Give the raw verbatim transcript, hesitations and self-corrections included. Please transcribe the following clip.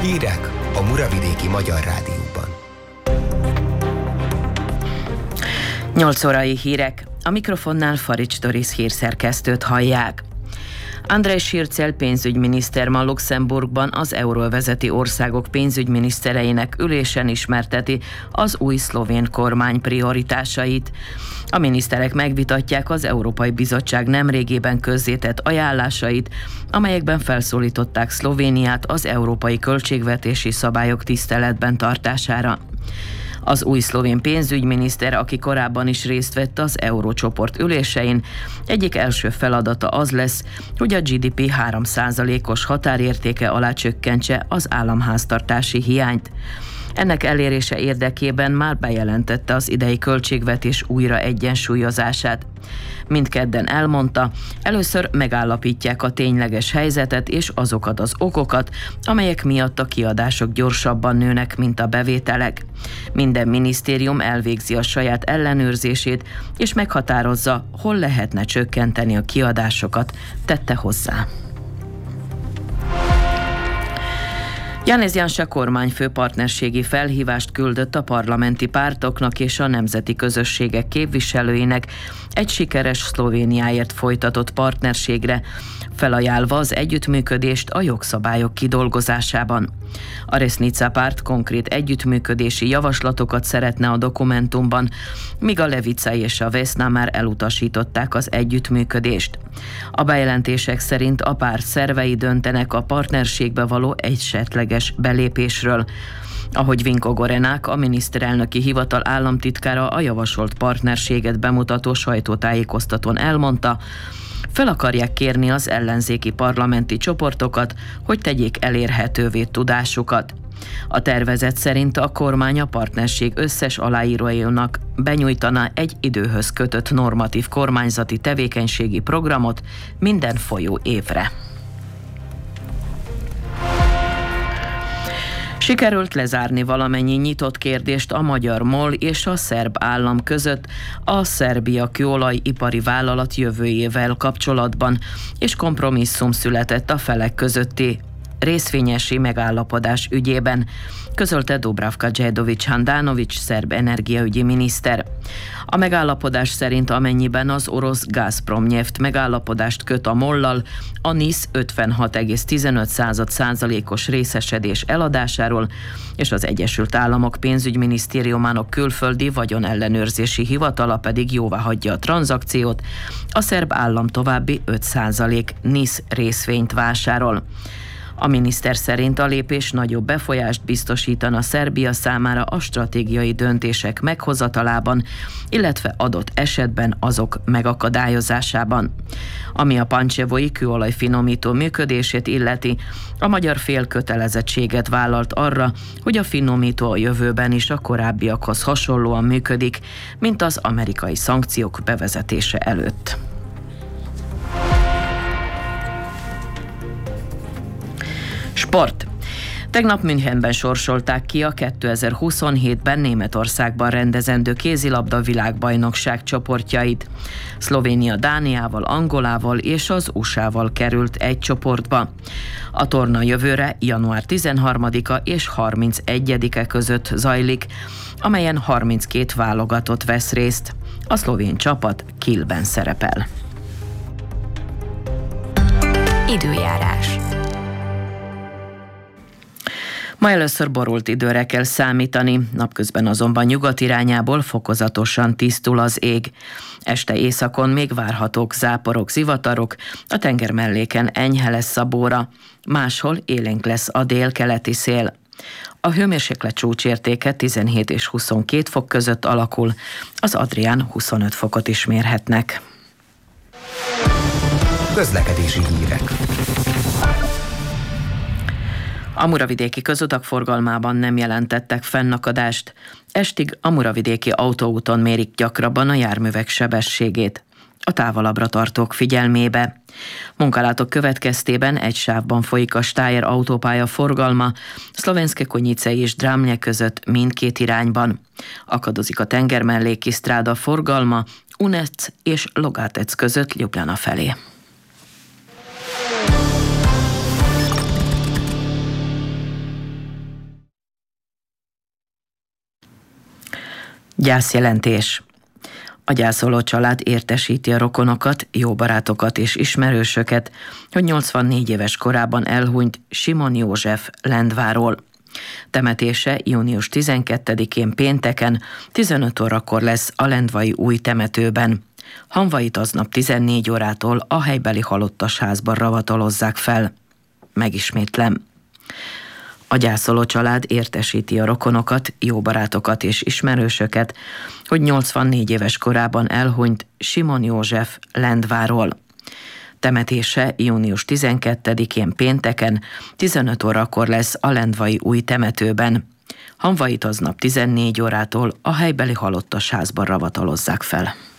Hírek a Muravidéki Magyar Rádióban. nyolc órai hírek. A mikrofonnál Farics Doris hírszerkesztőt hallják. Andrej Sircel pénzügyminiszter ma Luxemburgban az euróvezeti országok pénzügyminisztereinek ülésen ismerteti az új szlovén kormány prioritásait. A miniszterek megvitatják az Európai Bizottság nemrégében közzétett ajánlásait, amelyekben felszólították Szlovéniát az európai költségvetési szabályok tiszteletben tartására. Az új szlovén pénzügyminiszter, aki korábban is részt vett az eurócsoport ülésein, egyik első feladata az lesz, hogy a gé dé pé három százalékos határértéke alá csökkentse az államháztartási hiányt. Ennek elérése érdekében már bejelentette az idei költségvetés újra egyensúlyozását. Mindkedden elmondta, először megállapítják a tényleges helyzetet és azokat az okokat, amelyek miatt a kiadások gyorsabban nőnek, mint a bevételek. Minden minisztérium elvégzi a saját ellenőrzését, és meghatározza, hol lehetne csökkenteni a kiadásokat, tette hozzá. Janez Janša kormányfő partnerségi felhívást küldött a parlamenti pártoknak és a nemzeti közösségek képviselőinek egy sikeres Szlovéniáért folytatott partnerségre, felajánlva az együttműködést a jogszabályok kidolgozásában. A Resnica párt konkrét együttműködési javaslatokat szeretne a dokumentumban, míg a Levica és a Vesna már elutasították az együttműködést. A bejelentések szerint a párt szervei döntenek a partnerségbe való esetleges belépésről. Ahogy Vinko Gorenák, a miniszterelnöki hivatal államtitkára a javasolt partnerséget bemutató sajtótájékoztatón elmondta, fel akarják kérni az ellenzéki parlamenti csoportokat, hogy tegyék elérhetővé tudásukat. A tervezet szerint a kormány a partnerség összes aláíróinak benyújtana egy időhöz kötött normatív kormányzati tevékenységi programot minden folyó évre. Sikerült lezárni valamennyi nyitott kérdést a magyar MOL és a szerb állam között a Szerbia kőolajipari vállalat jövőjével kapcsolatban, és kompromisszum született a felek közötti részvényesi megállapodás ügyében, közölte Dubravka Djedovic-Handanovic szerb energiaügyi miniszter. A megállapodás szerint amennyiben az orosz Gazprom Neft megállapodást köt a MOL-lal, a NISZ ötvenhat egész tizenöt százalékos részesedés eladásáról és az Egyesült Államok pénzügyminisztériumának külföldi vagyonellenőrzési hivatala pedig jóváhagyja a tranzakciót, a szerb állam további öt százalék NISZ részvényt vásárol. A miniszter szerint a lépés nagyobb befolyást biztosítana Szerbia számára a stratégiai döntések meghozatalában, illetve adott esetben azok megakadályozásában. Ami a pancsevói kőolajfinomító működését illeti, a magyar fél kötelezettséget vállalt arra, hogy a finomító a jövőben is a korábbiakhoz hasonlóan működik, mint az amerikai szankciók bevezetése előtt. Sport. Tegnap Münchenben sorsolták ki a kétezer-huszonhétben Németországban rendezendő kézilabda világbajnokság csoportjait. Szlovénia Dániával, Angolával és az u es á-val került egy csoportba. A torna jövőre január tizenharmadika és harmincegyedike között zajlik, amelyen harminckét válogatott vesz részt. A szlovén csapat Kielben szerepel. Időjárás. Ma először borult időre kell számítani, napközben azonban nyugat irányából fokozatosan tisztul az ég. Este északon még várhatók záporok, zivatarok, a tengermelléken enyhe lesz a bóra, máshol élénk lesz a délkeleti szél. A hőmérséklet csúcsértéke tizenhét és huszonkét fok között alakul, az Adrián huszonöt fokot is mérhetnek. Közlekedési hírek. A muravidéki közutak forgalmában nem jelentettek fennakadást. Estig a muravidéki autóúton mérik gyakrabban a járművek sebességét. A távolabbra tartók figyelmébe. Munkálatok következtében egy sávban folyik a Stájer autópálya forgalma, Szlovenské Konjice és Drámlje között mindkét irányban. Akadozik a tengermelléki sztráda forgalma Unec és Logátec között Ljubljana felé. Gyászjelentés. A gyászoló család értesíti a rokonokat, jó barátokat és ismerősöket, hogy nyolcvannégy éves korában elhunyt Simon József Lendváról. Temetése június tizenkettedikén pénteken tizenöt órakor lesz a lendvai új temetőben. Hamvait aznap tizennégy órától a helybeli halottas házban ravatalozzák fel. Megismétlem. A gyászoló család értesíti a rokonokat, jó barátokat és ismerősöket, hogy nyolcvannégy éves korában elhunyt Simon József Lendváról. Temetése június tizenkettedikén pénteken tizenöt órakor lesz a lendvai új temetőben. Hamvait aznap tizennégy órától a helybeli halottas házban ravatalozzák fel.